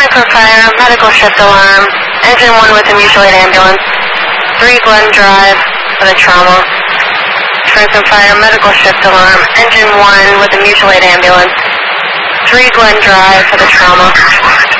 for fire, medical shift alarm, engine 1 with a mutual aid ambulance. 3 Glen Drive for the trauma. For fire, medical shift alarm, engine 1 with a mutual aid ambulance. 3 Glen Drive for the trauma.